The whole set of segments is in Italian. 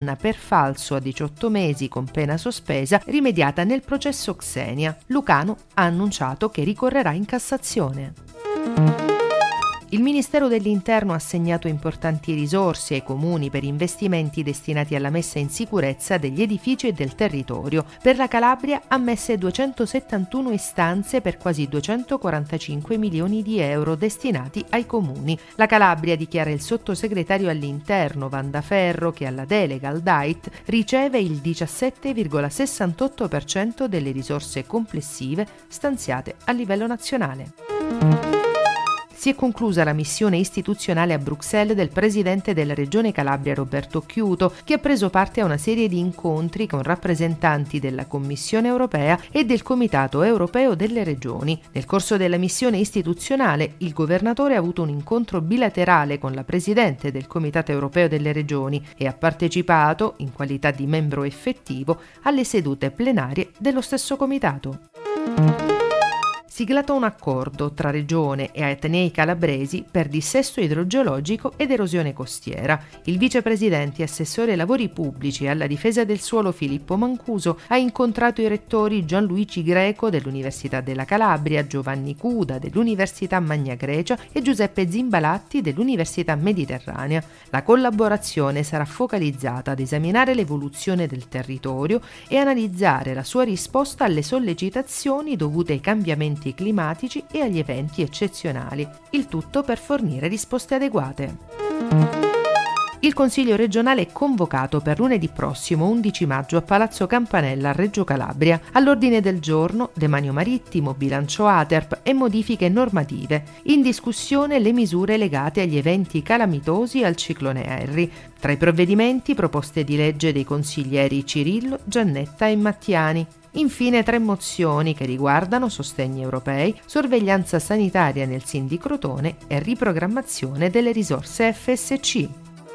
condanna per falso a 18 mesi con pena sospesa rimediata nel processo Xenia. Lucano ha annunciato che ricorrerà in Cassazione. Il Ministero dell'Interno ha assegnato importanti risorse ai comuni per investimenti destinati alla messa in sicurezza degli edifici e del territorio. Per la Calabria ha ammesse 271 istanze per quasi 245 milioni di euro destinati ai comuni. La Calabria, dichiara il sottosegretario all'Interno Wanda Ferro, che alla delega al DAIT riceve il 17,68% delle risorse complessive stanziate a livello nazionale. Si è conclusa la missione istituzionale a Bruxelles del presidente della Regione Calabria Roberto Chiuto, che ha preso parte a una serie di incontri con rappresentanti della Commissione europea e del Comitato europeo delle regioni. Nel corso della missione istituzionale, il governatore ha avuto un incontro bilaterale con la presidente del Comitato europeo delle regioni e ha partecipato, in qualità di membro effettivo, alle sedute plenarie dello stesso comitato. Siglato un accordo tra Regione e atenei calabresi per dissesto idrogeologico ed erosione costiera. Il vicepresidente e assessore ai lavori pubblici e alla difesa del suolo Filippo Mancuso ha incontrato i rettori Gianluigi Greco dell'Università della Calabria, Giovanni Cuda dell'Università Magna Grecia e Giuseppe Zimbalatti dell'Università Mediterranea. La collaborazione sarà focalizzata ad esaminare l'evoluzione del territorio e analizzare la sua risposta alle sollecitazioni dovute ai cambiamenti climatici e agli eventi eccezionali, il tutto per fornire risposte adeguate. Il Consiglio regionale è convocato per lunedì prossimo 11 maggio a Palazzo Campanella a Reggio Calabria. All'ordine del giorno demanio marittimo, bilancio Aterp e modifiche normative. In discussione le misure legate agli eventi calamitosi e al ciclone Harry. Tra i provvedimenti proposte di legge dei consiglieri Cirillo, Giannetta e Mattiani. Infine 3 mozioni che riguardano sostegni europei, sorveglianza sanitaria nel SIN di Crotone e riprogrammazione delle risorse FSC.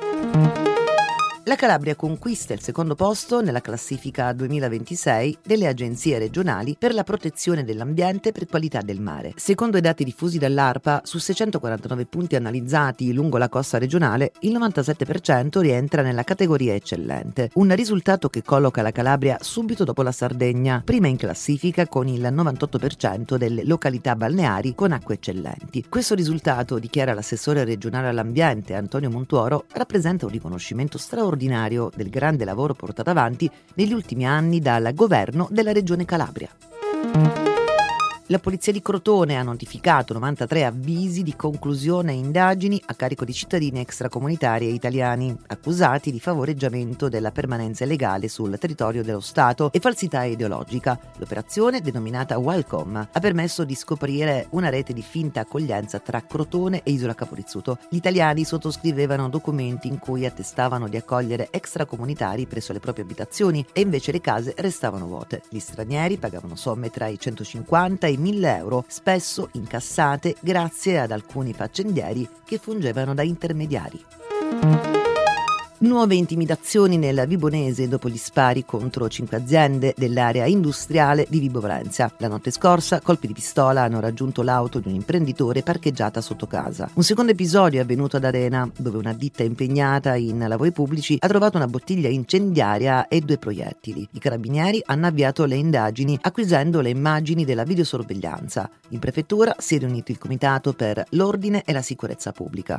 La Calabria conquista il secondo posto nella classifica 2026 delle agenzie regionali per la protezione dell'ambiente per qualità del mare. Secondo i dati diffusi dall'ARPA, su 649 punti analizzati lungo la costa regionale, il 97% rientra nella categoria eccellente, un risultato che colloca la Calabria subito dopo la Sardegna, prima in classifica con il 98% delle località balneari con acque eccellenti. Questo risultato, dichiara l'assessore regionale all'ambiente Antonio Montuoro, rappresenta un riconoscimento straordinario del grande lavoro portato avanti negli ultimi anni dal governo della regione Calabria. La polizia di Crotone ha notificato 93 avvisi di conclusione e indagini a carico di cittadini extracomunitari e italiani, accusati di favoreggiamento della permanenza illegale sul territorio dello Stato e falsità ideologica. L'operazione, denominata Welcome, ha permesso di scoprire una rete di finta accoglienza tra Crotone e Isola Caporizzuto. Gli italiani sottoscrivevano documenti in cui attestavano di accogliere extracomunitari presso le proprie abitazioni e invece le case restavano vuote. Gli stranieri pagavano somme tra i 150 e i 1.000 euro, spesso incassate grazie ad alcuni faccendieri che fungevano da intermediari. Nuove intimidazioni nel Vibonese dopo gli spari contro 5 aziende dell'area industriale di Vibo Valentia. La notte scorsa colpi di pistola hanno raggiunto l'auto di un imprenditore parcheggiata sotto casa. Un secondo episodio è avvenuto ad Arena, dove una ditta impegnata in lavori pubblici ha trovato una bottiglia incendiaria e 2 proiettili. I carabinieri hanno avviato le indagini acquisendo le immagini della videosorveglianza. In prefettura si è riunito il Comitato per l'Ordine e la Sicurezza Pubblica.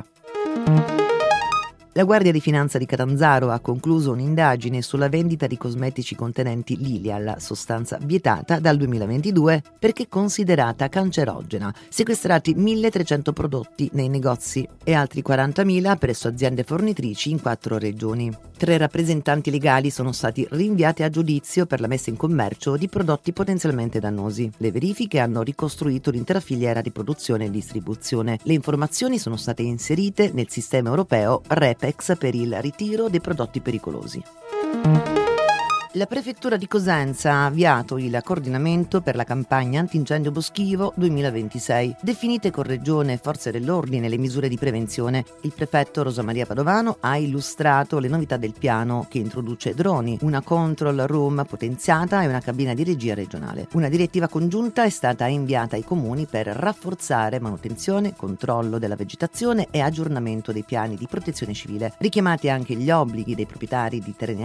La Guardia di Finanza di Catanzaro ha concluso un'indagine sulla vendita di cosmetici contenenti Lilial, sostanza vietata dal 2022 perché considerata cancerogena. Sequestrati 1.300 prodotti nei negozi e altri 40.000 presso aziende fornitrici in 4 regioni. 3 rappresentanti legali sono stati rinviati a giudizio per la messa in commercio di prodotti potenzialmente dannosi. Le verifiche hanno ricostruito l'intera filiera di produzione e distribuzione. Le informazioni sono state inserite nel sistema europeo REPEX per il ritiro dei prodotti pericolosi. La Prefettura di Cosenza ha avviato il coordinamento per la campagna antincendio boschivo 2026. Definite con Regione e Forze dell'Ordine le misure di prevenzione. Il prefetto Rosa Maria Padovano ha illustrato le novità del piano, che introduce droni, una control room potenziata e una cabina di regia regionale. Una direttiva congiunta è stata inviata ai comuni per rafforzare manutenzione, controllo della vegetazione e aggiornamento dei piani di protezione civile. Richiamati anche gli obblighi dei proprietari di terreni